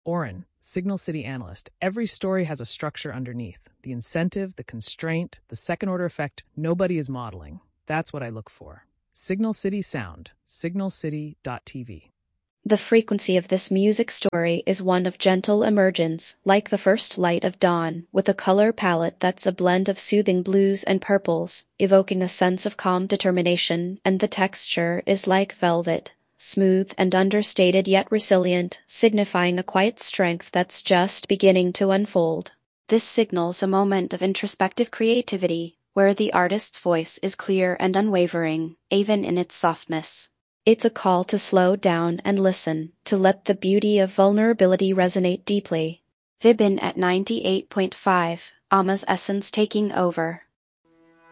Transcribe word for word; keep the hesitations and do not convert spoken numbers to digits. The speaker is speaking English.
Oren, Signal City analyst. Every story has a structure underneath. The incentive, the constraint, the second-order effect nobody is modeling. That's what I look for. Signal City Sound, signal city dot t v. The frequency of this music story is one of gentle emergence, like the first light of dawn, with a color palette that's a blend of soothing blues and purples, evoking a sense of calm determination, and the texture is like velvet, smooth and understated yet resilient, signifying a quiet strength that's just beginning to unfold. This signals a moment of introspective creativity, where the artist's voice is clear and unwavering, even in its softness. It's a call to slow down and listen, to let the beauty of vulnerability resonate deeply. Vibin at ninety-eight point five, Ama's essence taking over.